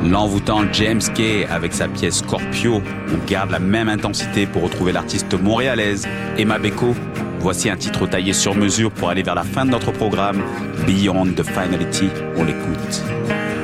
L'envoûtant James Kay avec sa pièce Scorpio. On garde la même intensité pour retrouver l'artiste montréalaise Emma Beko. Voici un titre taillé sur mesure pour aller vers la fin de notre programme, Beyond the Finality. On l'écoute.